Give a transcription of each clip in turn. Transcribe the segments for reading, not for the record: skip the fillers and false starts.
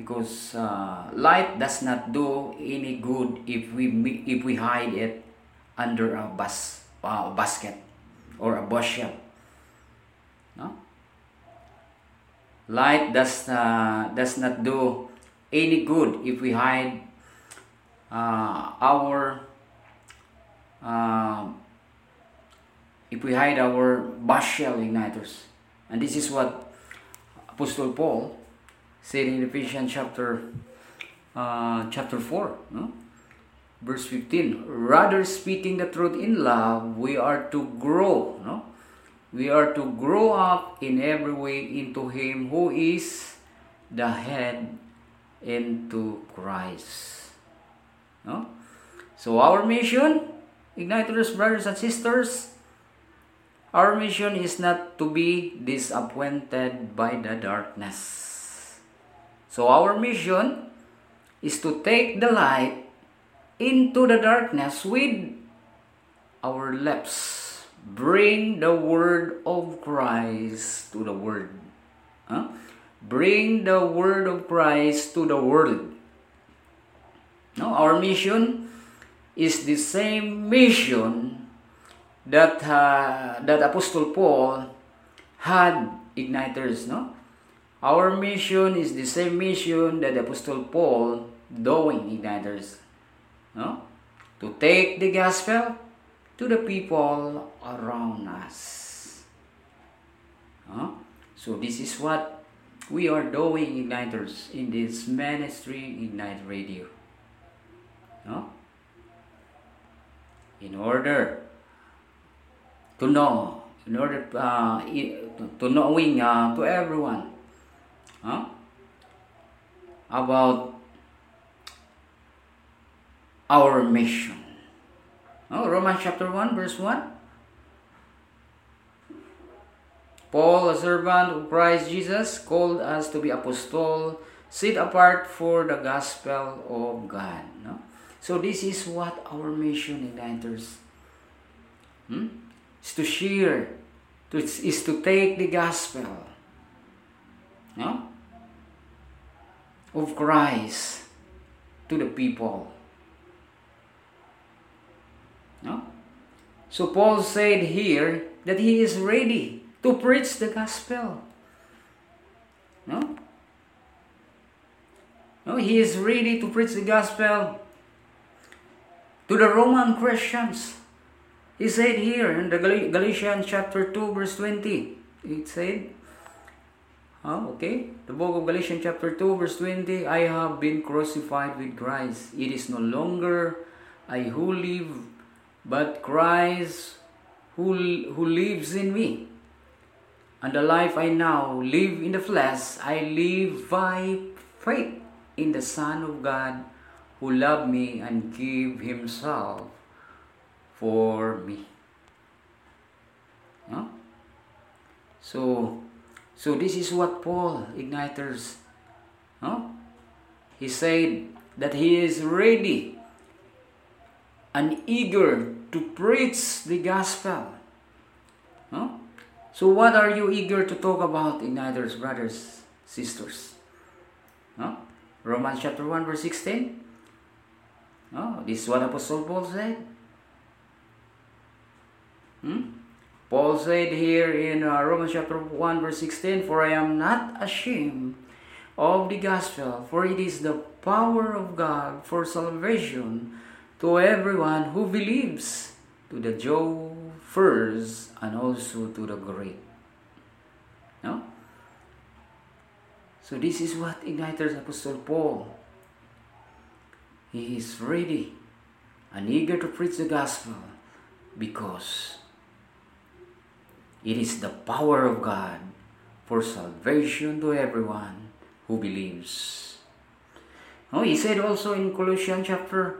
because light does not do any good if we hide it under a basket or a bushel. No? Light does not do any good if we hide our bushel igniters. And this is what Apostle Paul said in Ephesians chapter 4, no? Verse 15. Rather, speaking the truth in love, we are to grow, no? We are to grow up in every way into Him who is the head, into Christ. No? So our mission, Igniters, brothers and sisters, our mission is not to be disappointed by the darkness. So our mission is to take the light into the darkness with our lips. Bring the word of Christ to the world. Bring the word of Christ to the world. No, our mission is the same mission that Apostle Paul had, Igniters. No, our mission is the same mission that Apostle Paul doing, Igniters. No, to take the gospel to the people around us. So this is what we are doing, Igniters, in this ministry, Ignite Radio. In order to know, to knowing to everyone about our mission. Romans chapter 1 verse 1. Paul, a servant of Christ Jesus, called us to be apostles, set apart for the gospel of God. No? So this is what our mission, Igniters, is to share, is to take the gospel of Christ to the people. No? So Paul said here that he is ready to preach the gospel. No? No, he is ready to preach the gospel to the Roman Christians. He said here in the Galatians chapter 2 verse 20. It said, the book of Galatians chapter 2 verse 20, I have been crucified with Christ. It is no longer I who live, but Christ who lives in me. And the life I now live in the flesh, I live by faith in the Son of God who loved me and gave Himself for me. So this is what Paul, Igniters, he said that he is ready and eager to preach the gospel. So what are you eager to talk about, Igniters, brothers, sisters? Romans chapter 1 verse 16. This is what Apostle Paul said. Paul said here in Romans chapter 1 verse 16, for I am not ashamed of the gospel, for it is the power of God for salvation to everyone who believes, to the Jew first and also to the Greek. So this is what Igniters Apostle Paul, he is ready and eager to preach the gospel because it is the power of God for salvation to everyone who believes. He said also in Colossians chapter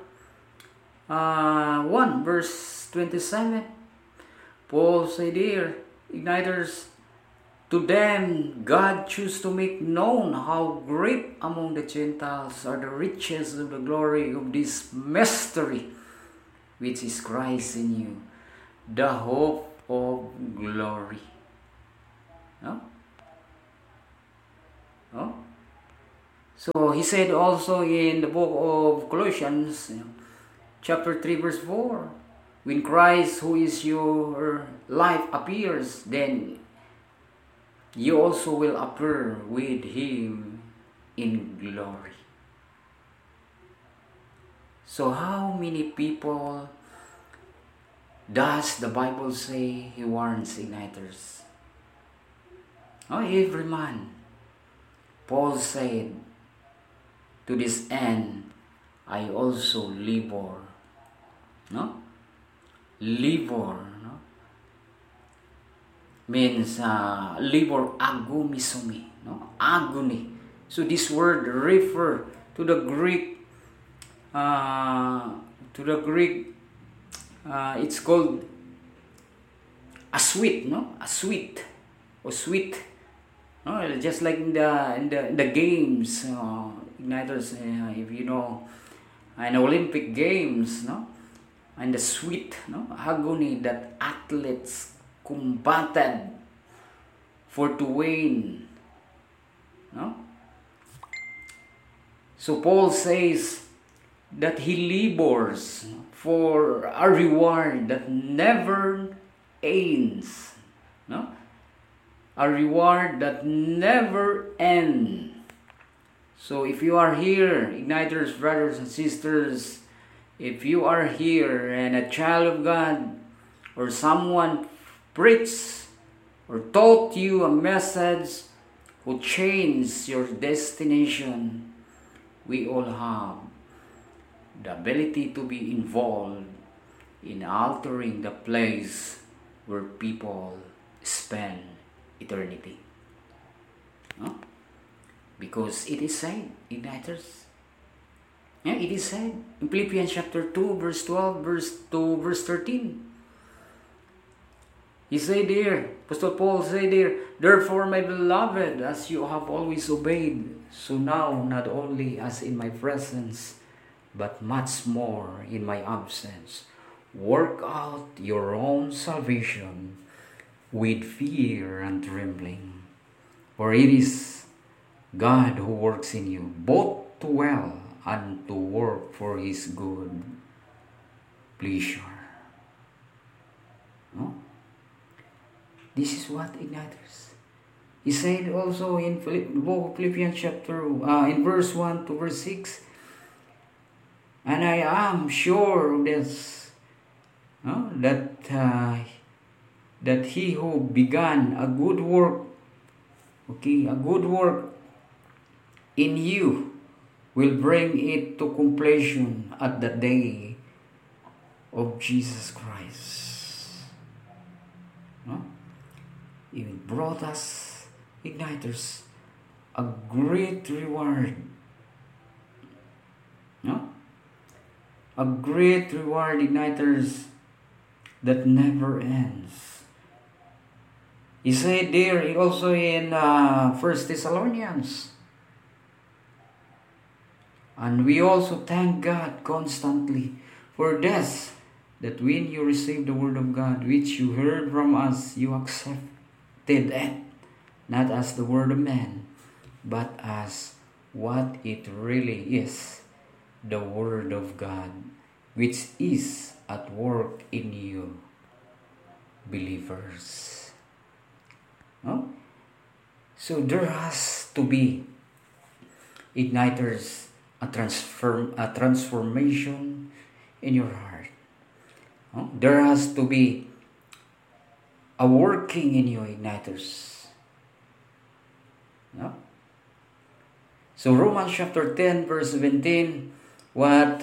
1 verse 27, Paul said here, Igniters, to them God chose to make known how great among the Gentiles are the riches of the glory of this mystery, which is Christ in you, the hope of glory. So he said also in the book of Colossians, chapter 3, verse 4, when Christ, who is your life, appears, then you also will appear with him in glory. So how many people does the Bible say he warns igniters? Oh, every man. Paul said, to this end, I also labor. No? Labor, no? Means labor agomisumi, no? Agony. So this word refer to the Greek, it's called a sweet, no? A sweet or sweet. No, just like in the games, igniters, if you know, in Olympic games, no, and the sweet, no, agony that athletes combated for to win, no. So Paul says that he labors for a reward that never ends, no. A reward that never ends. So if you are here, igniters, brothers and sisters, if you are here and a child of God, or someone preached or taught you a message who changed your destination, we all have the ability to be involved in altering the place where people spend eternity. No? Because it is said, igniters. Yeah, it is said in Philippians chapter 2, verse 12, verse 2, verse 13. He said there, Apostle Paul said there, therefore, my beloved, as you have always obeyed, so now, not only as in my presence, but much more in my absence, work out your own salvation with fear and trembling. For it is God who works in you, both to will and to work for his good pleasure. No? This is what igniters. He said also in Philippians chapter, in verse 1 to verse 6, and I am sure of this, that he who began a good work, a good work in you will bring it to completion at the day of Jesus Christ. No? He brought us, igniters, a great reward. No? A great reward, igniters, that never ends. He said there also in 1 Thessalonians. And we also thank God constantly for this, that when you received the word of God, which you heard from us, you accepted it, not as the word of man, but as what it really is, the word of God, which is at work in you, believers. No? So there has to be, igniters, a transformation in your heart. No? There has to be a working in you, igniters. No? So Romans chapter 10 verse 17, what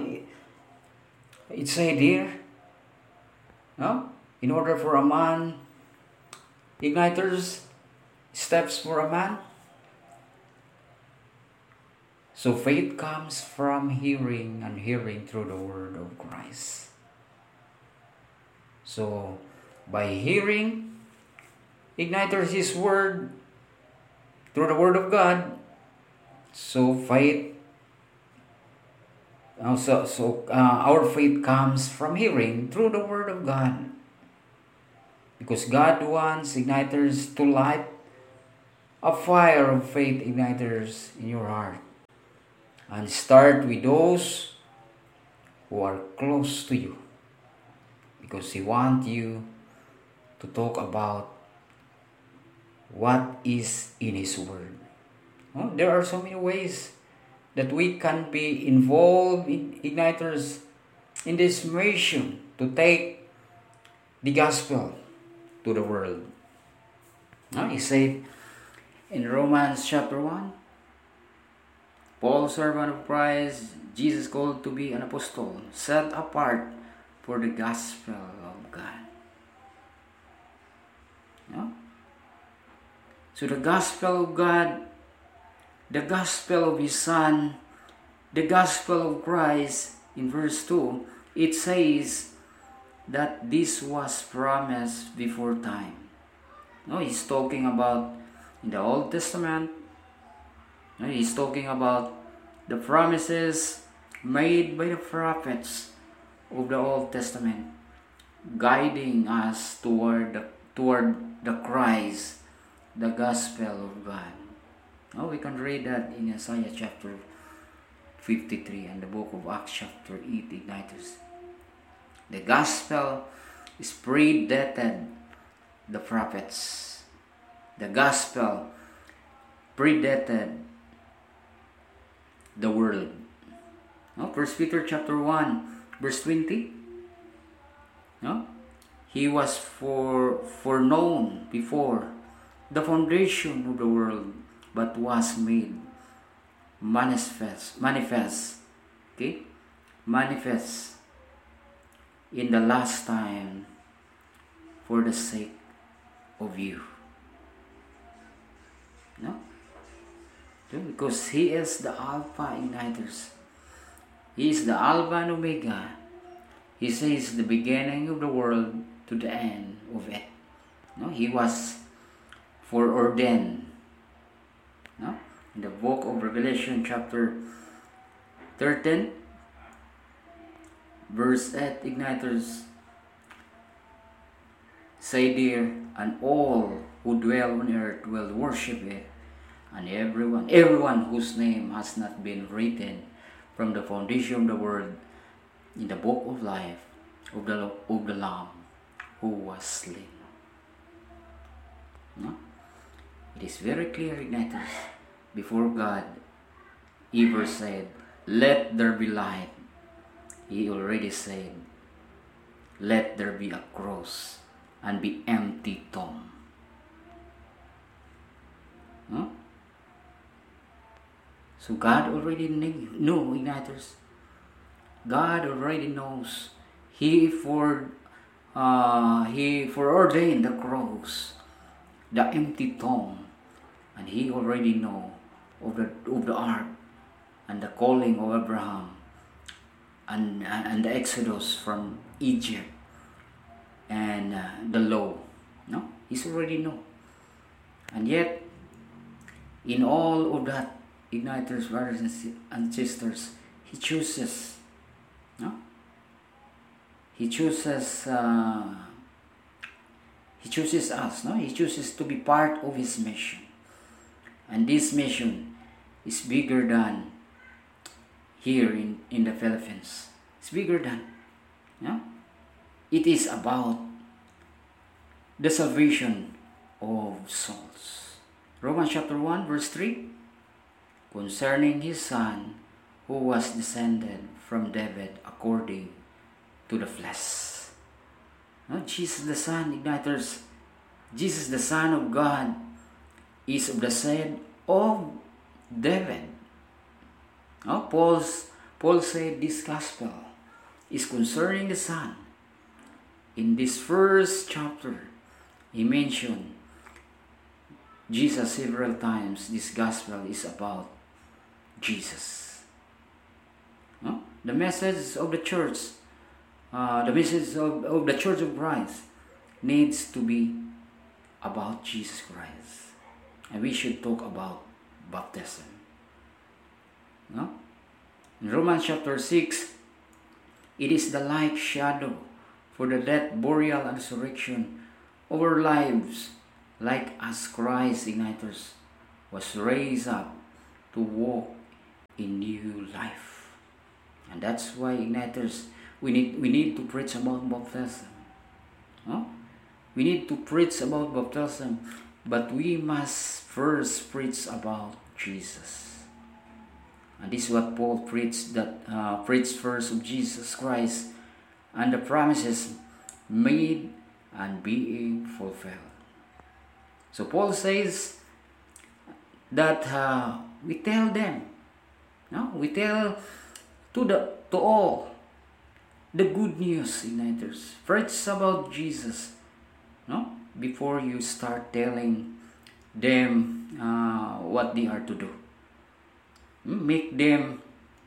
it said here, no? In order for a man, igniters, steps for a man. So faith comes from hearing, and hearing through the word of Christ. So by hearing, igniters, his word, through the word of God, so faith, our faith comes from hearing through the word of God. Because God wants, igniters, to light a fire of faith, igniters, in your heart. And start with those who are close to you, because He wants you to talk about what is in His Word. There are so many ways that we can be involved in Igniters in this mission to take the gospel to the world. He said in Romans chapter 1, Paul, servant of Christ, Jesus called to be an apostle, set apart for the gospel of God. So the gospel of God, the gospel of His Son, the gospel of Christ, in verse 2, it says that this was promised before time. He's talking about in the Old Testament. He's talking about the promises made by the prophets of the Old Testament, guiding us toward the Christ, the gospel of God. We can read that in Isaiah chapter 53 and the book of Acts chapter 8, Igniters. The gospel is predated the prophets. The gospel predated the world. 1 Peter chapter 1 verse 20. He was foreknown before the foundation of the world, but was made manifest in the last time for the sake of you. Because He is the Alpha Igniters. He is the Alpha and Omega. He says the beginning of the world to the end of it. He was foreordained. In the book of Revelation chapter 13 verse 8, Igniters, say there, and all who dwell on earth will worship it, and everyone whose name has not been written from the foundation of the world in the book of life of the Lamb who was slain. It is very clear, Igniters, before God ever said, let there be light, He already said, let there be a cross and be empty tomb. So God already knew, Igniters. God already knows. He foreordained the cross, the empty tomb, and He already know of the ark and the calling of Abraham and the exodus from Egypt and the law. He's already know. And yet, in all of that, Igniters, brothers and sisters, He chooses. He chooses us. He chooses to be part of His mission. And this mission is bigger than here in the Philippines. It's bigger than. It is about the salvation of souls. Romans chapter 1 verse 3, concerning His Son, who was descended from David according to the flesh. Jesus the Son, Igniters, Jesus the Son of God is of the seed of David. Paul said this gospel is concerning the Son. In this first chapter, he mentioned Jesus several times. This gospel is about Jesus. The message of the church, the message of the Church of Christ needs to be about Jesus Christ. And we should talk about baptism. In Romans chapter 6, it is the like shadow for the death, burial, and resurrection of our lives, like as Christ, Igniters, was raised up to walk a new life. And that's why, igniters, we need to preach about baptism. No? We need to preach about baptism, but we must first preach about Jesus. And this is what Paul preached, preached first of Jesus Christ and the promises made and being fulfilled. So Paul says that we tell them, no, we tell to all the good news, igniters. Preach about Jesus, no, before you start telling them what they are to do. Make them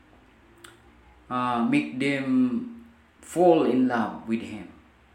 fall in love with Him.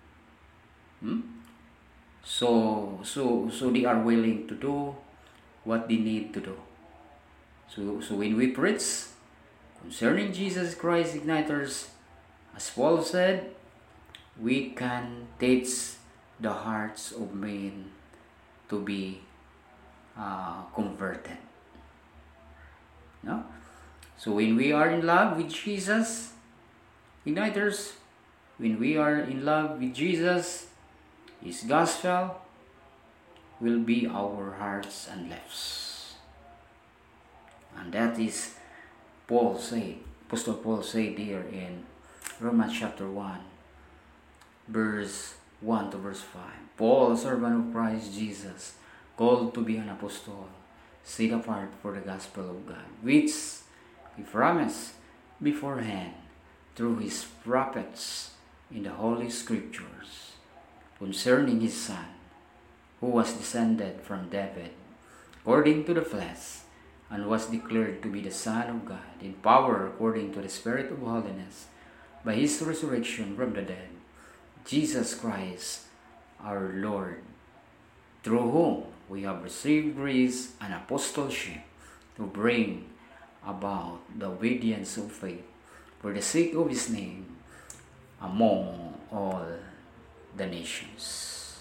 So they are willing to do what they need to do. So when we preach concerning Jesus Christ, igniters, as Paul said, we can teach the hearts of men to be converted. No? So when we are in love with Jesus, igniters, when we are in love with Jesus, His gospel will be our hearts and lives. And that is Apostle Paul said here in Romans chapter 1, verse 1 to verse 5. Paul, servant of Christ Jesus, called to be an apostle, set apart for the gospel of God, which He promised beforehand through His prophets in the Holy Scriptures, concerning His Son, who was descended from David, according to the flesh, and was declared to be the Son of God, in power according to the Spirit of holiness, by His resurrection from the dead, Jesus Christ our Lord, through whom we have received grace and apostleship to bring about the obedience of faith for the sake of His name among all the nations.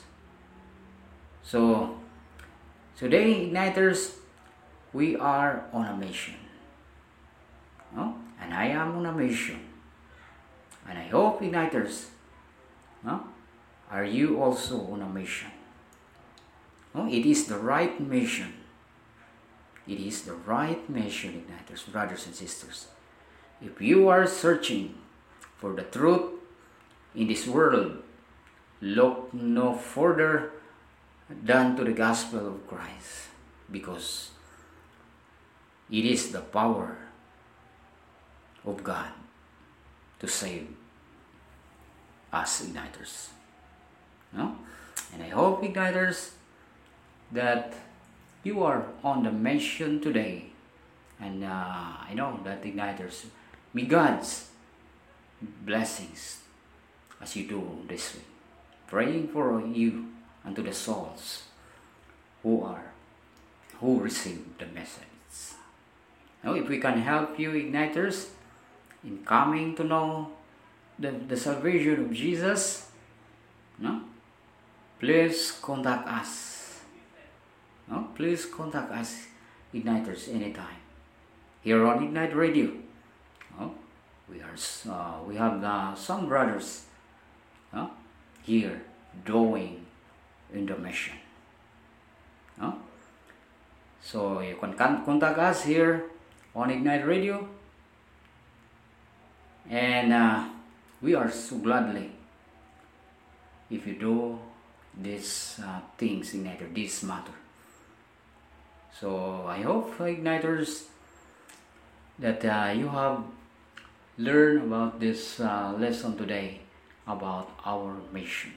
So today, igniters, we are on a mission. No? And I am on a mission. And I hope, igniters, no? Are you also on a mission? No? It is the right mission. It is the right mission, igniters, brothers and sisters. If you are searching for the truth in this world, look no further than to the gospel of Christ, because it is the power of God to save us, igniters. No? And I hope, igniters, that you are on the mission today. And I know that, igniters, may God's blessings as you do this week, praying for you and to the souls who receive the message. Now, if we can help you, igniters, in coming to know the salvation of Jesus, no, please contact us. No, please contact us, igniters, anytime here on Ignite Radio. No, we have some brothers here doing in the mission. No? So you can contact us here on Ignite Radio, and we are so gladly if you do these things, igniter, this matter. So I hope, igniters, that you have learned about this lesson today about our mission.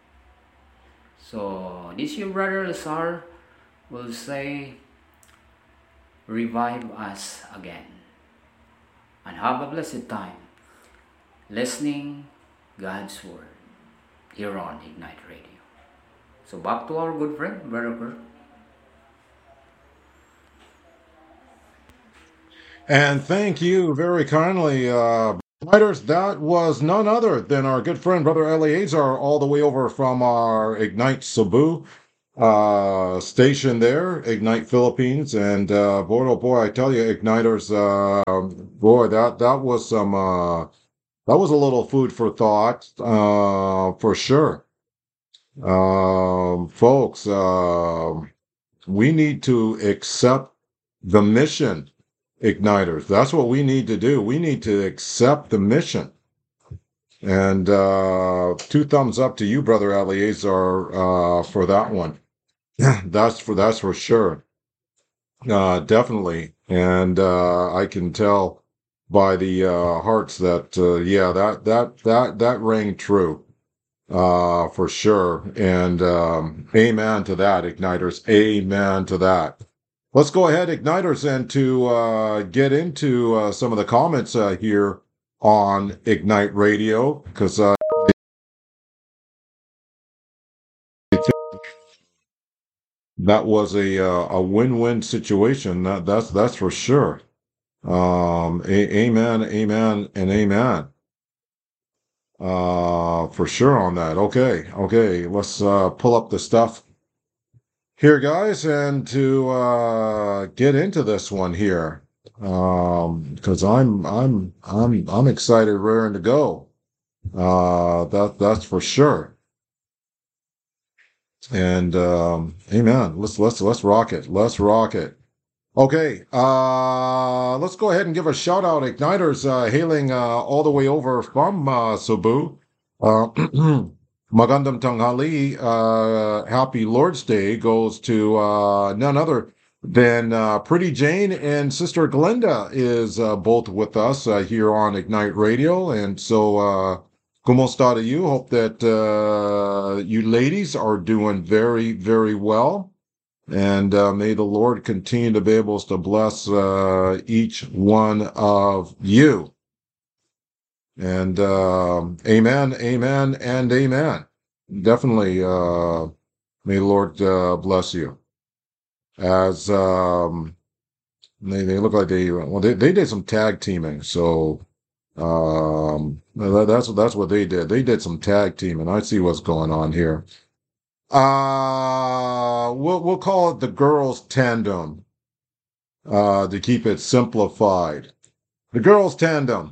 So this your brother Lazar will say, revive us again, and have a blessed time listening God's word here on Ignite Radio. So back to our good friend, Brother Kurt. And thank you very kindly, writers. That was none other than our good friend, Brother Eleazar, all the way over from our Ignite Cebu. station there, Ignite Philippines, and boy, oh boy, I tell you, Igniters, boy, that was some that was a little food for thought, for sure. Folks, we need to accept the mission, Igniters. That's what we need to do. We need to accept the mission. And two thumbs up to you, Brother Eleazar, for that one. That's for sure. Definitely. And I can tell by the hearts that yeah, that rang true. For sure. And amen to that, Igniters. Amen to that. Let's go ahead, Igniters, and to get into some of the comments here on Ignite Radio, because I think that was a win-win situation. That's for sure. Amen, amen, and amen. For sure on that. Okay. Let's pull up the stuff here, guys, and to get into this one here, because I'm excited, raring to go. That's for sure. And amen. Let's rock it. Let's rock it. Okay, let's go ahead and give a shout out, Igniters, hailing all the way over from Cebu. Magandang tanghali, happy Lord's Day goes to none other than Pretty Jane and Sister Glenda is both with us here on Ignite Radio. And so, kumusta to you? Hope that you ladies are doing very, very well. And may the Lord continue to be able to bless each one of you. And amen, amen, and amen. Definitely, may the Lord bless you. As they look like they did some tag teaming. So that's what they did. They did some tag teaming. I see what's going on here. We'll call it the girls tandem, to keep it simplified. The girls tandem,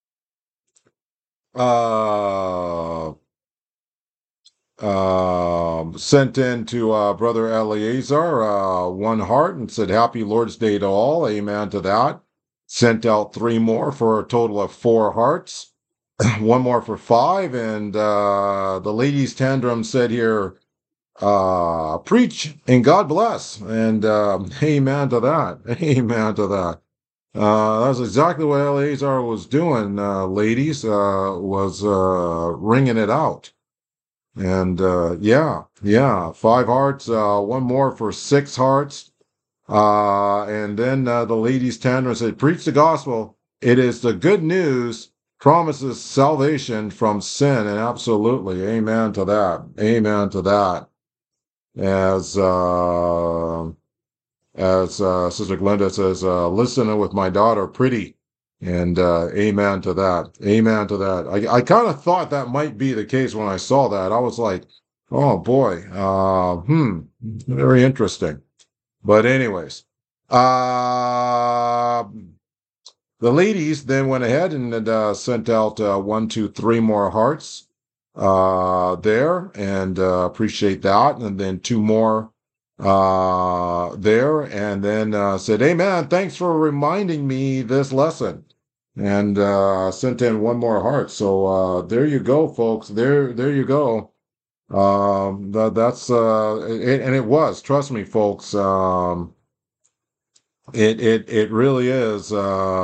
sent in to, Brother Eleazar, one heart and said, Happy Lord's Day to all. Amen to that. Sent out 3 more for a total of 4 hearts. 1 more for 5. And, the ladies tandem said here, preach and God bless. And amen to that. Amen to that. That's exactly what Eleazar was doing, ladies, was ringing it out. And yeah, 5 hearts, 1 more for 6 hearts. And then the ladies tandem said, preach the gospel. It is the good news, promises salvation from sin. And absolutely, amen to that. Amen to that. As Sister Glenda says, listening with my daughter, Pretty, and amen to that. Amen to that. I kind of thought that might be the case when I saw that. I was like, oh boy, very interesting. But anyways, the ladies then went ahead and sent out 1, 2, 3 more hearts there, and appreciate that. And then 2 more there, and then said, Amen, thanks for reminding me this lesson. And sent in 1 more heart. So there you go, folks. There you go. That's and it was, trust me, folks. It really is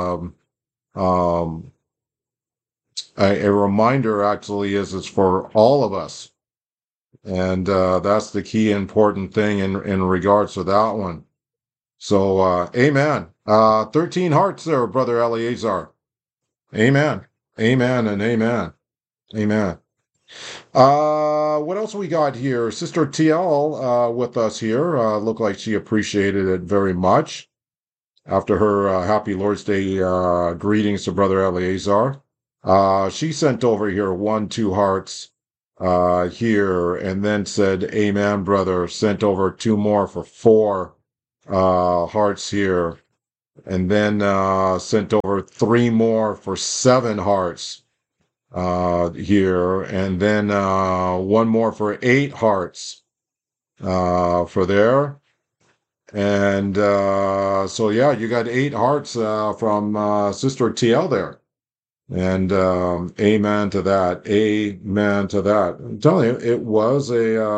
a reminder. Actually, is for all of us. And that's the key important thing in regards to that one. So, amen. 13 hearts there, Brother Eleazar. Amen. Amen and amen. Amen. What else we got here? Sister TL with us here. Looked like she appreciated it very much after her Happy Lord's Day greetings to Brother Eleazar. She sent over here 1, 2 hearts. here, and then said, Amen, brother. Sent over 2 more for 4 hearts here, and then sent over 3 more for 7 hearts here, and then 1 more for 8 hearts for there. And so yeah, you got 8 hearts from Sister TL there. And amen to that. Amen to that. I'm telling you, it was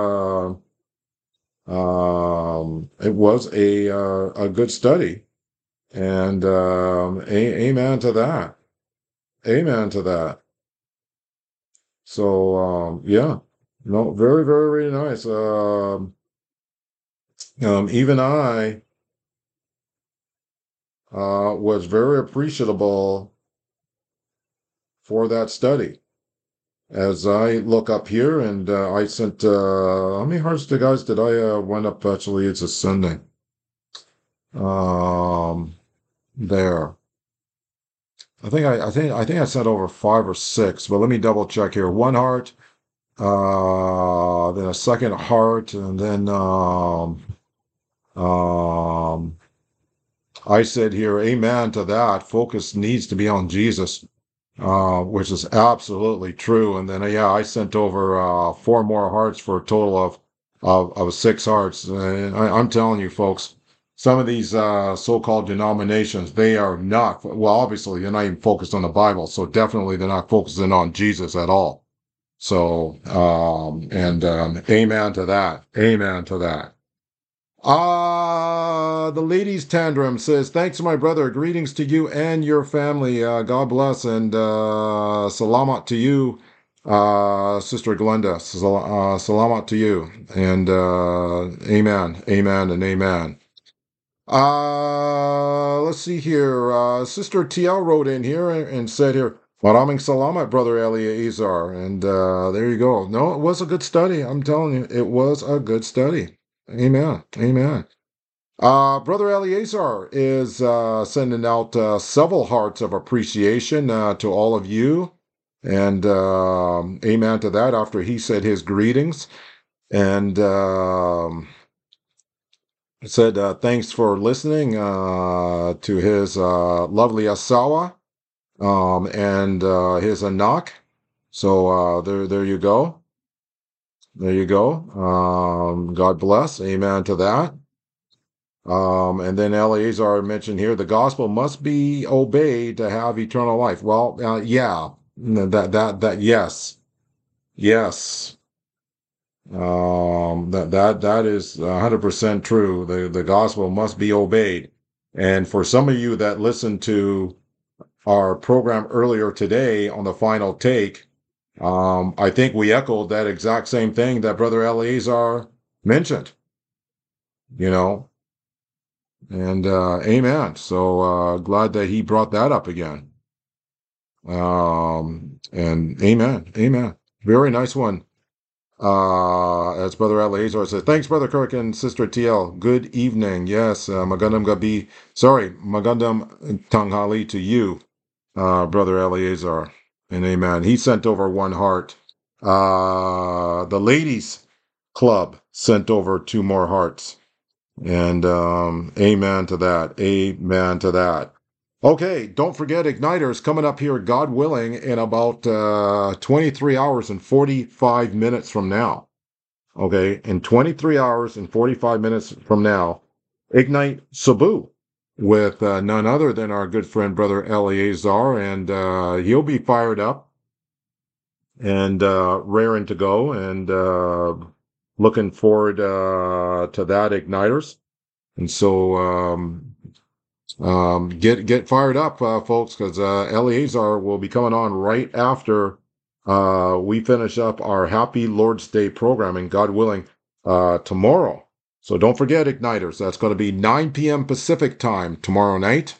a good study. And amen to that. Amen to that. So yeah, no, very, very, very nice. Even I was very appreciable for that study. As I look up here, and I sent, how many hearts to guys did I wind up? Actually, it's a Sunday. There. I think I sent over 5 or 6, but let me double check here. 1 heart, then a second heart, and then I said here, amen to that. Focus needs to be on Jesus. Which is absolutely true. And then, yeah, I sent over 4 more hearts for a total of 6 hearts. And I'm telling you, folks, some of these so-called denominations, they are not, well, obviously, they're not even focused on the Bible. So definitely they're not focusing on Jesus at all. So, amen to that. Amen to that. The ladies' tantrum says, thanks, my brother. Greetings to you and your family. God bless, and salamat to you, Sister Glenda. Salamat to you, and amen, amen, and amen. Let's see here. Sister TL wrote in here and said here, Maraming salamat, Brother Eliezer. And there you go. No, it was a good study. I'm telling you, it was a good study. Amen. Amen. Brother Eleazar is sending out several hearts of appreciation to all of you. And amen to that after he said his greetings. And said thanks for listening to his lovely Asawa and his Anak. So there you go. There you go. God bless. Amen to that. And then Eleazar mentioned here, the gospel must be obeyed to have eternal life. Well, yeah, yes, yes. That is 100% true. The gospel must be obeyed. And for some of you that listened to our program earlier today on the final take, I think we echoed that exact same thing that Brother Eleazar mentioned. You know. And amen. So glad that he brought that up again. And amen. Amen. Very nice one. As Brother Eleazar says, thanks, Brother Kirk and Sister TL. Good evening. Yes, Magandam Tanghali to you, Brother Eleazar. And amen. He sent over 1 heart. The ladies club sent over 2 more hearts. And amen to that. Amen to that. Okay, don't forget Igniters coming up here, God willing, in about 23 hours and 45 minutes from now. Okay, in 23 hours and 45 minutes from now, Ignite Cebu with none other than our good friend, Brother Eleazar, and he'll be fired up and raring to go, and looking forward to that, Igniters. And so get fired up, folks, because Eleazar will be coming on right after we finish up our Happy Lord's Day programming, God willing, tomorrow. So don't forget, Igniters. That's going to be 9 p.m. Pacific time tomorrow night,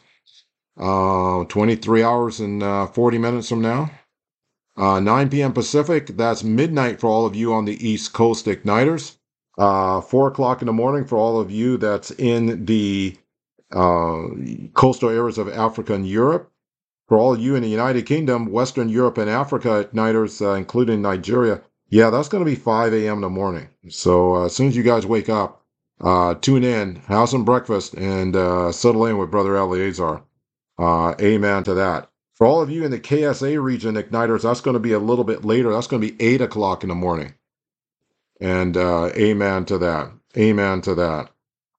23 hours and 40 minutes from now. 9 p.m. Pacific, that's midnight for all of you on the East Coast, Igniters. 4 o'clock in the morning for all of you that's in the coastal areas of Africa and Europe. For all of you in the United Kingdom, Western Europe and Africa, Igniters, including Nigeria, Yeah, that's going to be 5 a.m. in the morning. So as soon as you guys wake up, tune in, have some breakfast, and settle in with Brother Eleazar. Amen to that. For all of you in the KSA region, Igniters, that's going to be a little bit later. That's going to be 8 o'clock in the morning. And amen to that. Amen to that.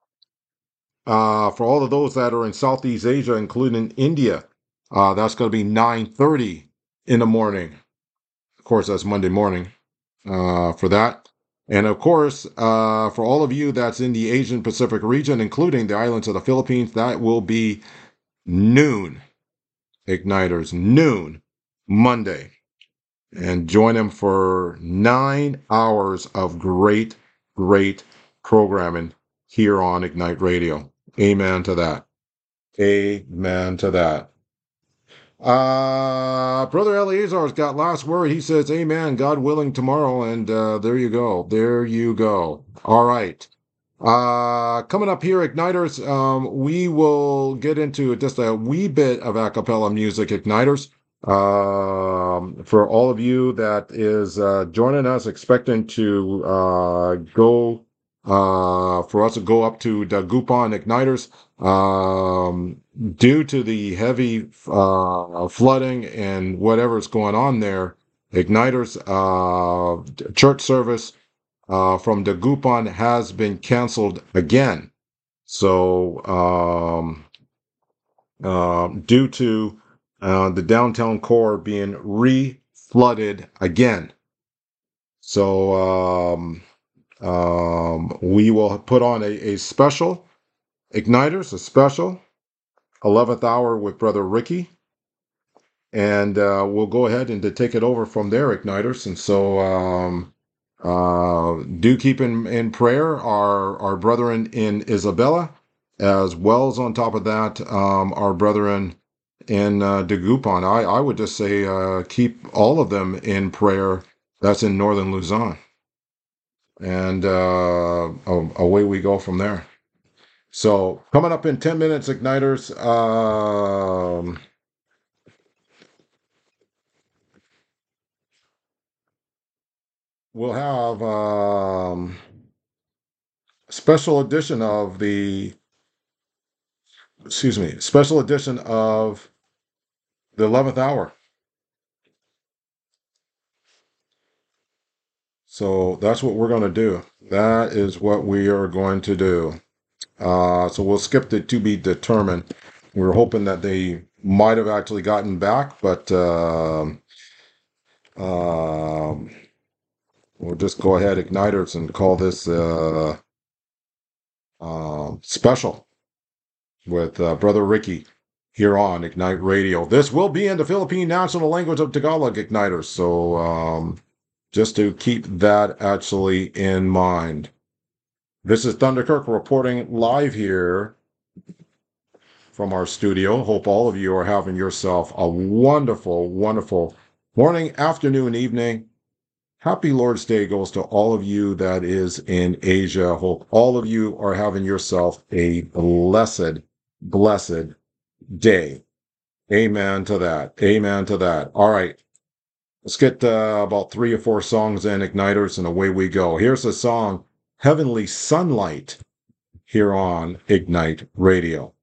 For all of those that are in Southeast Asia, including India, that's going to be 9:30 in the morning. Of course, that's Monday morning for that. And of course, for all of you that's in the Asian Pacific region, including the islands of the Philippines, that will be noon, Igniters, noon, Monday. And join them for 9 hours of great, great programming here on Ignite Radio. Amen to that. Amen to that. Brother Eleazar's got last word. He says, amen, God willing, tomorrow. And there you go. There you go. All right. Coming up here, Igniters, we will get into just a wee bit of a cappella music, Igniters. For all of you that is joining us, expecting to go for us to go up to Dagupan, Igniters, due to the heavy flooding and whatever's going on there, Igniters church service from Dagupan has been canceled again. So due to the downtown core being re-flooded again. So we will put on a special Igniters, a special 11th hour with Brother Ricky. And we'll go ahead and to take it over from there, Igniters. And so do keep in prayer our brethren in Isabella, as well as on top of that, our brethren in Dagupan. I would just say keep all of them in prayer. That's in northern Luzon. And away we go from there. So coming up in 10 minutes, Igniters. We'll have special edition of the special edition of the 11th hour. So that's what we're going to do. That is what we are going to do. So we'll skip the to be determined. We're hoping that they might have actually gotten back, but we'll just go ahead, Igniters, and call this special with Brother Ricky here on Ignite Radio. This will be in the Philippine national language of Tagalog, Igniters. So just to keep that actually in mind. This is Thunderkirk reporting live here from our studio. Hope all of you are having yourself a wonderful, wonderful morning, afternoon, evening. Happy Lord's Day goes to all of you that is in Asia. Hope all of you are having yourself a blessed, blessed day. Amen to that. Amen to that. All right. Let's get about 3 or 4 songs in, Igniters, and away we go. Here's a song, Heavenly Sunlight, here on Ignite Radio.